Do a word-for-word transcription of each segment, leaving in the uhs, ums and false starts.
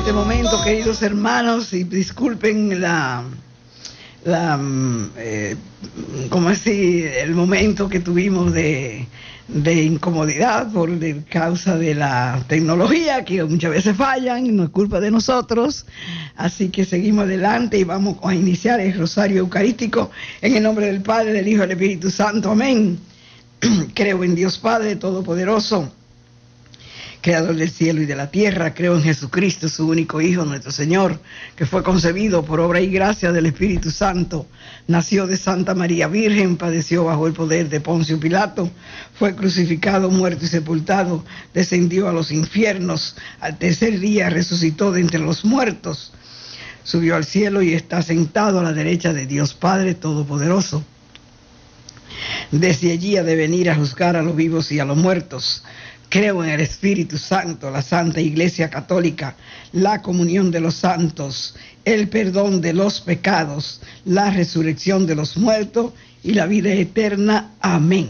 este momento, queridos hermanos, y disculpen la, la eh, ¿cómo decir? El momento que tuvimos de, de incomodidad por de causa de la tecnología, que muchas veces fallan y no es culpa de nosotros. Así que seguimos adelante y vamos a iniciar el rosario eucarístico en el nombre del Padre, del Hijo y del Espíritu Santo. Amén. Creo en Dios Padre Todopoderoso, Creador del cielo y de la tierra. Creo en Jesucristo, su único Hijo, nuestro Señor, que fue concebido por obra y gracia del Espíritu Santo. Nació de Santa María Virgen, padeció bajo el poder de Poncio Pilato, fue crucificado, muerto y sepultado, descendió a los infiernos, al tercer día resucitó de entre los muertos, subió al cielo y está sentado a la derecha de Dios Padre Todopoderoso. Desde allí ha de venir a juzgar a los vivos y a los muertos. Creo en el Espíritu Santo, la Santa Iglesia Católica, la comunión de los santos, el perdón de los pecados, la resurrección de los muertos y la vida eterna. Amén.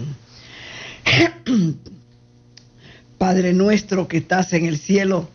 Padre nuestro que estás en el cielo,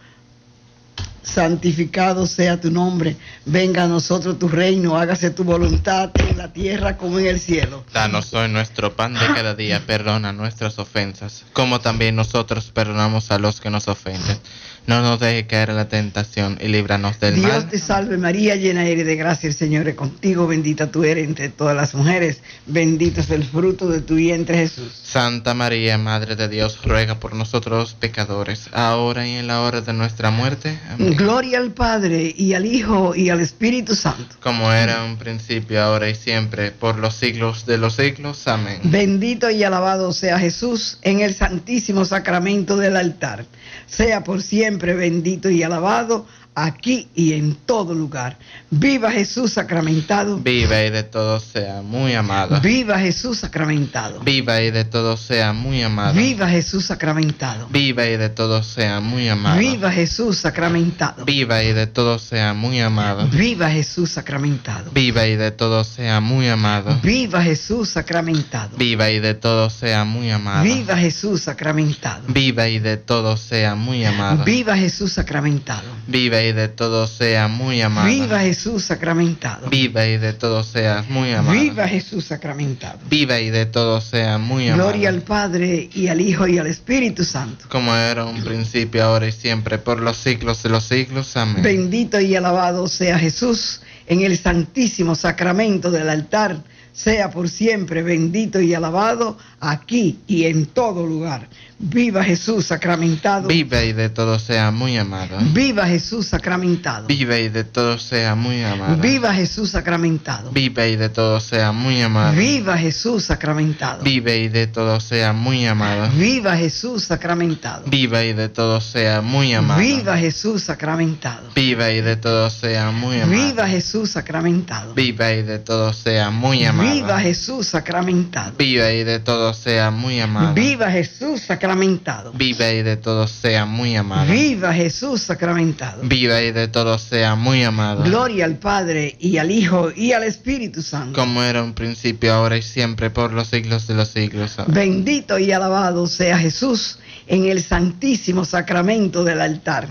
santificado sea tu nombre. Venga a nosotros tu reino, hágase tu voluntad en la tierra como en el cielo. Danos hoy nuestro pan de cada día, perdona nuestras ofensas, como también nosotros perdonamos a los que nos ofenden. No nos dejes caer en la tentación y líbranos del Dios mal. Dios te salve María, llena eres de gracia, el Señor es contigo, bendita tú eres entre todas las mujeres, bendito es el fruto de tu vientre Jesús. Santa María, Madre de Dios, ruega por nosotros los pecadores, ahora y en la hora de nuestra muerte. Amén. Gloria al Padre, y al Hijo, y al Espíritu Santo. Como era en un principio, ahora y siempre, por los siglos de los siglos. Amén. Bendito y alabado sea Jesús en el santísimo sacramento del altar. Sea por siempre bendito y alabado, aquí y en todo lugar. Viva Jesús sacramentado. Viva y de todos sea muy amado. Viva Jesús sacramentado. Viva y de todos sea muy amado. Viva Jesús sacramentado. Viva y de todos sea muy amado. Viva Jesús sacramentado. Viva y de todos sea muy amado. Viva Jesús sacramentado. Viva y de todos sea muy amado. Viva Jesús sacramentado. Viva y de todos sea muy amado. Viva Jesús sacramentado. Viva y de todos sea muy amado. Viva Jesús sacramentado. Viva y de todos sea muy amado. Viva Jesús sacramentado. Viva y de todos sea muy amado. Viva Jesús sacramentado. Viva y de todos sea muy amado. Gloria al Padre y al Hijo y al Espíritu Santo. Como era un principio, ahora y siempre, por los siglos de los siglos. Amén. Bendito y alabado sea Jesús en el santísimo sacramento del altar. Sea por siempre bendito y alabado aquí y en todo lugar. Viva Jesús sacramentado. Viva y de todo sea muy amado. Viva Jesús sacramentado. Viva y de todo sea muy amado. Viva Jesús sacramentado. Viva y de todo sea muy amado. Viva Jesús sacramentado. Viva y de todo sea muy amado. Viva Jesús sacramentado. Viva y de todo sea muy amado. Viva Jesús sacramentado. Viva y de todo sea muy amado. Viva Jesús sacramentado. Viva y de todo sea muy amado. Viva Jesús sacramentado. Viva y de todo sea muy amado. Viva Jesús sacramentado. Viva y de todo sea muy amado. Viva Jesús sacramentado. Viva y de todo sea muy amado. Gloria al Padre y al Hijo y al Espíritu Santo. Como era un principio, ahora y siempre, por los siglos de los siglos. Amén. Bendito y alabado sea Jesús en el santísimo sacramento del altar.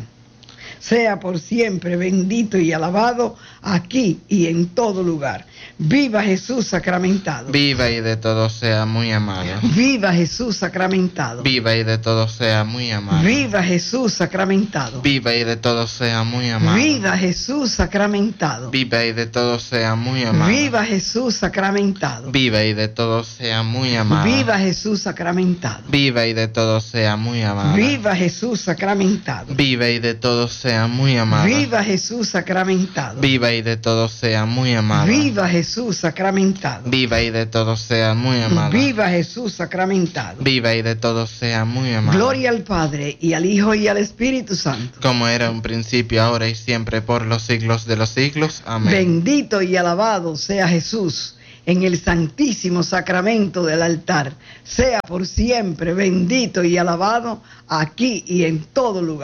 Sea por siempre bendito y alabado aquí y en todo lugar. Viva Jesús sacramentado. Viva y de todo sea muy amado. Viva Jesús sacramentado. Viva y de todo sea muy amado. Viva Jesús sacramentado. Viva y de todo sea muy amado. Viva Jesús sacramentado. Viva y de todo sea muy amado. Viva Jesús sacramentado. Viva y de todo sea muy amado. Viva Jesús sacramentado. Viva y de todo sea muy amado. Viva Jesús sacramentado. Viva y de todo sea muy amado. Viva Jesús sacramentado. Viva y de todo sea muy amado. Viva Jesús sacramentado. Viva y de todo sea muy amado. Viva Jesús sacramentado. Viva y de todo sea muy amado. Gloria al Padre y al Hijo y al Espíritu Santo. Como era un principio, ahora y siempre, por los siglos de los siglos. Amén. Bendito y alabado sea Jesús en el santísimo sacramento del altar. Sea por siempre bendito y alabado aquí y en todo lugar.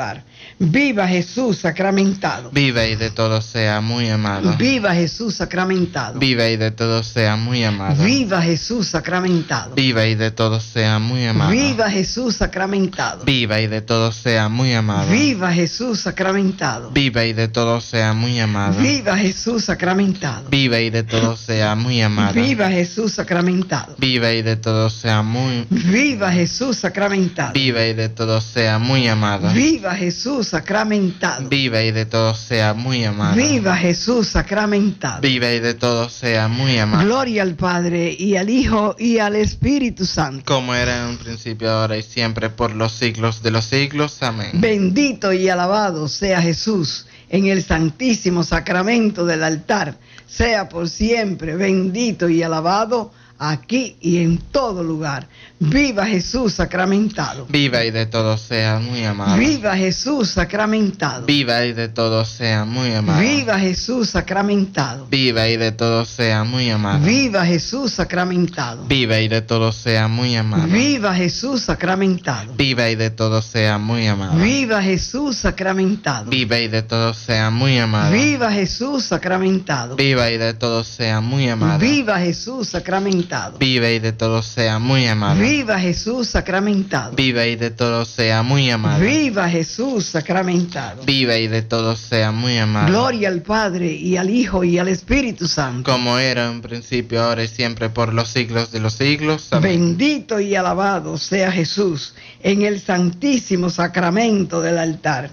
Viva Jesús sacramentado. Vive y de todo sea muy amado. Viva Jesús sacramentado. Vive y de todo sea muy amado. Viva Jesús sacramentado. Vive y de todo sea muy amado. Viva Jesús sacramentado. Vive y de todo sea muy amado. Viva Jesús sacramentado. Vive y de todo sea muy amado. Viva Jesús sacramentado. Vive y de todo sea muy amado. Viva Jesús sacramentado. Vive y de todo sea muy Viva Jesús sacramentado. Vive y de todo sea muy amado. Viva Jesús sacramentado. Vive y de todo sea muy amado. Viva Jesús sacramentado. Vive y de todo sea muy amado. Gloria al Padre y al Hijo y al Espíritu Santo. Como era en un principio, ahora y siempre, por los siglos de los siglos. Amén. Bendito y alabado sea Jesús en el santísimo sacramento del altar. Sea por siempre bendito y alabado aquí y en todo lugar. Viva Jesús sacramentado. Viva y de todo sea muy amado. Viva Jesús sacramentado. Viva y de todo sea muy amado. Viva Jesús sacramentado. Viva y de todo sea muy amado. Viva Jesús sacramentado. Viva y de todo sea muy amado. Viva Jesús sacramentado. Viva y de todo sea muy amado. Viva Jesús sacramentado. Viva y de todo sea muy amado. Viva Jesús sacramentado. Viva y de todo sea muy amado. Viva Jesús sacramentado. Viva y de todo sea muy amado. Viva Jesús sacramentado. Viva y de todo sea muy amado. Viva Jesús sacramentado. Viva y de todo sea muy amado. Gloria al Padre y al Hijo y al Espíritu Santo. Como era en principio, ahora y siempre, por los siglos de los siglos. Amén. Bendito y alabado sea Jesús en el santísimo sacramento del altar.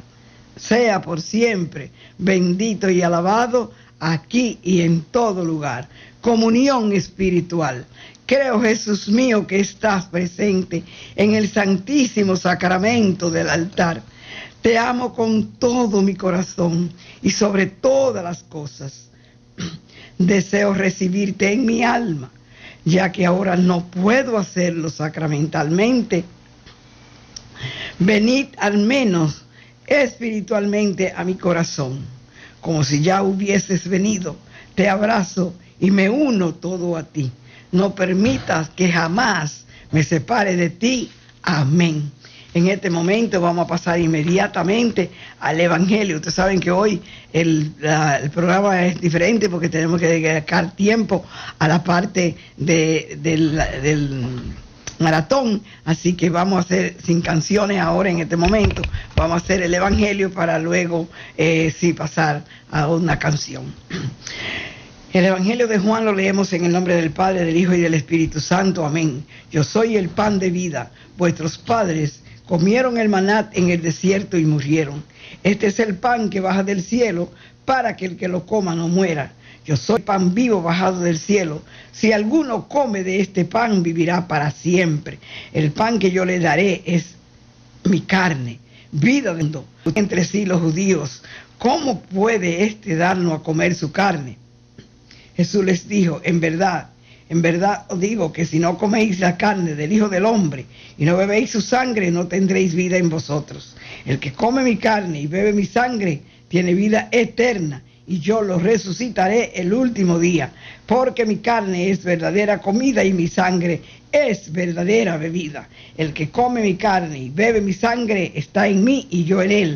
Sea por siempre bendito y alabado aquí y en todo lugar. Comunión espiritual. Creo, Jesús mío, que estás presente en el santísimo sacramento del altar. Te amo con todo mi corazón y sobre todas las cosas. Deseo recibirte en mi alma, ya que ahora no puedo hacerlo sacramentalmente. Venid al menos espiritualmente a mi corazón, como si ya hubieses venido. Te abrazo y me uno todo a ti. No permitas que jamás me separe de ti. Amén. En este momento vamos a pasar inmediatamente al Evangelio. Ustedes saben que hoy el, la, el programa es diferente porque tenemos que dedicar tiempo a la parte de, del, del maratón. Así que vamos a hacer sin canciones ahora en este momento. Vamos a hacer el Evangelio para luego eh, sí pasar a una canción. El Evangelio de Juan lo leemos en el nombre del Padre, del Hijo y del Espíritu Santo. Amén. Yo soy el pan de vida. Vuestros padres comieron el maná en el desierto y murieron. Este es el pan que baja del cielo para que el que lo coma no muera. Yo soy pan vivo bajado del cielo. Si alguno come de este pan, vivirá para siempre. El pan que yo le daré es mi carne, vida de mundo. Entre sí los judíos, ¿cómo puede éste darnos a comer su carne? Jesús les dijo, en verdad, en verdad os digo que si no coméis la carne del Hijo del Hombre y no bebéis su sangre, no tendréis vida en vosotros. El que come mi carne y bebe mi sangre tiene vida eterna, y yo lo resucitaré el último día, porque mi carne es verdadera comida y mi sangre es verdadera bebida. El que come mi carne y bebe mi sangre está en mí y yo en él.